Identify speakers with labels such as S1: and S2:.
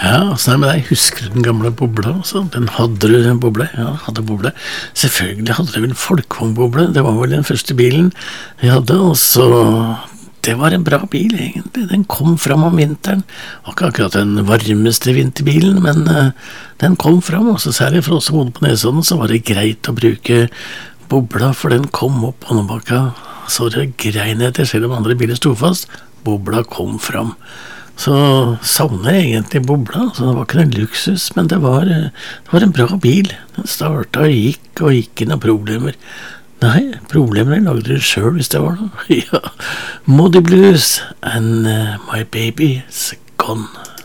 S1: Ja, så nei, men jeg husker den gamle bobla også. Den hadde du, den boble? Ja, hadde boble. Selvfølgelig hadde det vel folkevognboble. Det var vel den første bilen jeg hadde, og så det var en bra bil egentlig. Den kom fram om vinteren. Det var ikke akkurat den varmeste vinterbilen, men den kom fram, og så særlig for oss som bodde på Nesodden, så var det greit å bruke bobla, for den kom opp håndbakka, så det grein etter, selv om andre biler sto fast. Bobla kom fram. Så savner jeg egentlig bobla, så det var ikke en luksus, men det var en bra bil. Den startet og gikk inn av problemer. Nei, problemene lagde det selv hvis det var noe. Ja, Moody Blues and my baby's gone.